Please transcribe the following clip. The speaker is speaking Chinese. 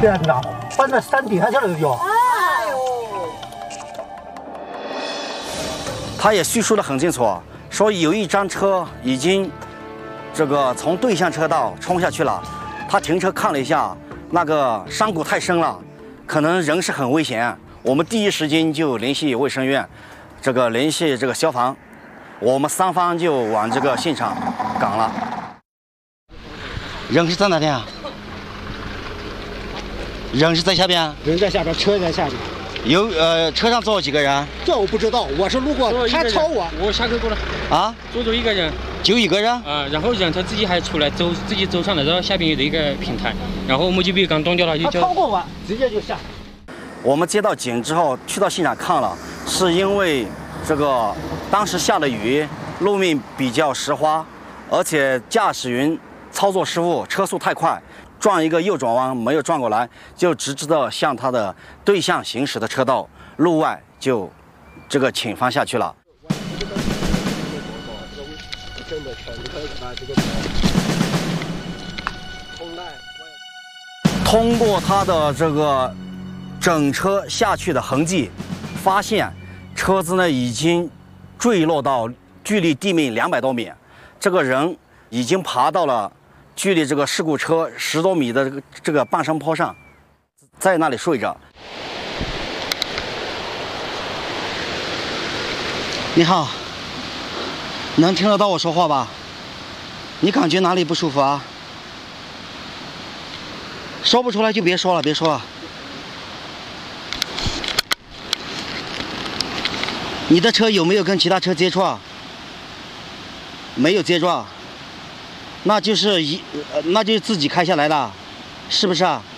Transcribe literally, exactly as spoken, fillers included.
天哪，搬到山底下去了就。 哎呦！ 他也叙述得很清楚，说有一张车已经这个从对向车道冲下去了，他停车看了一下，那个山谷太深了，可能人是很危险。我们第一时间就联系卫生院，这个联系这个消防，我们三方就往这个现场赶了。人是在哪边啊？人是在下边？ 人在下边，车在下边。 有呃，车上坐了几个人？ 这我不知道，我是路过，他超我， 我下车过了。 啊？ 坐着一个人。 就一个人？ 啊，然后人他自己还出来走，自己走上来，然后下边有一个平台，然后我们就被刚断掉了，就他超过我，直接就下。 我们接到警之后，去到现场看了，是因为这个当时下了雨，路面比较湿滑，而且驾驶员操作失误，车速太快。撞一个右转弯没有转过来，就直直的向他的对向行驶的车道路外就这个倾翻下去了。通过他的这个整车下去的痕迹，发现车子呢已经坠落到距离地面两百多米，这个人已经爬到了距离这个事故车十多米的这个这个半山坡上，在那里睡着。你好，能听得到我说话吧？你感觉哪里不舒服啊？说不出来就别说了，别说了。你的车有没有跟其他车接触啊？没有接触。那就是一，呃，那就是自己开下来的，是不是啊？